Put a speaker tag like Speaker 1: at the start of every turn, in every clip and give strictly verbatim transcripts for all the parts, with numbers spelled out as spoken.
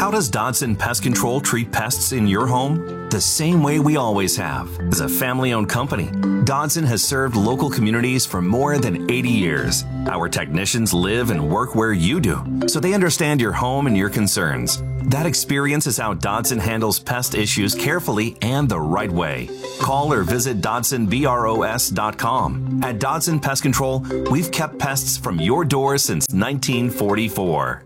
Speaker 1: How does Dodson Pest Control treat pests in your home? The same way we always have, as a family-owned company. Dodson has served local communities for more than eighty years. Our technicians live and work where you do, so they understand your home and your concerns. That experience is how Dodson handles pest issues carefully and the right way. Call or visit Dodson Bros dot com. At Dodson Pest Control, we've kept pests from your door since nineteen forty-four.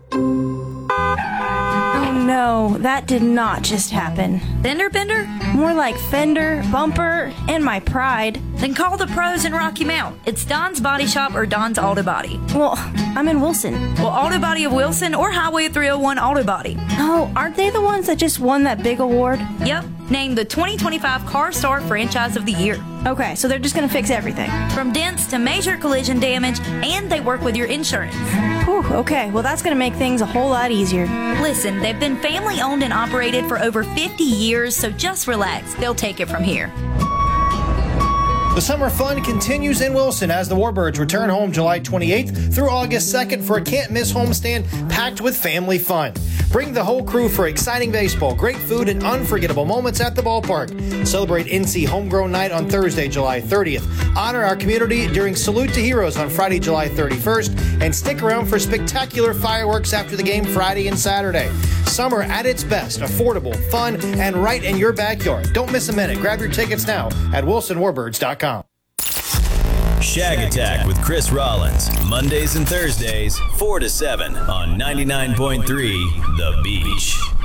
Speaker 2: Oh no, that did not just happen.
Speaker 3: Fender bender?
Speaker 2: More like fender, bumper, and my pride.
Speaker 3: Then call the pros in Rocky Mount. It's Don's Body Shop or Don's Auto Body.
Speaker 2: Well, I'm in Wilson.
Speaker 3: Well, Auto Body of Wilson or Highway three oh one Auto Body.
Speaker 2: Oh, aren't they the ones that just won that big award?
Speaker 3: Yep, named the twenty twenty-five Car Star Franchise of the Year.
Speaker 2: Okay, so they're just gonna fix everything.
Speaker 3: From dents to major collision damage, and they work with your insurance.
Speaker 2: Whew, okay, well that's gonna make things a whole lot easier.
Speaker 3: Listen, they've been family owned and operated for over fifty years, so just relax. They'll take it from here.
Speaker 4: The summer fun continues in Wilson as the Warbirds return home July twenty-eighth through August second for a can't-miss homestand packed with family fun. Bring the whole crew for exciting baseball, great food, and unforgettable moments at the ballpark. Celebrate N C Homegrown Night on Thursday, July thirtieth. Honor our community during Salute to Heroes on Friday, July thirty-first. And stick around for spectacular fireworks after the game Friday and Saturday. Summer at its best, affordable, fun, and right in your backyard. Don't miss a minute. Grab your tickets now at Wilson Warbirds dot com.
Speaker 5: Shag Attack with Chris Rollins, Mondays and Thursdays, four to seven on ninety-nine point three The Beach.